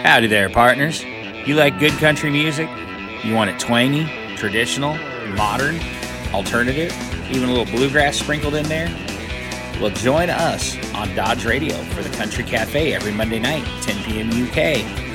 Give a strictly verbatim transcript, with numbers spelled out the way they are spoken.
Howdy there, partners. You like good country music? You want it twangy, traditional, modern, alternative, even a little bluegrass sprinkled in there? Well, join us on Dodge Radio for the Country Cafe every Monday night, ten p.m. U K.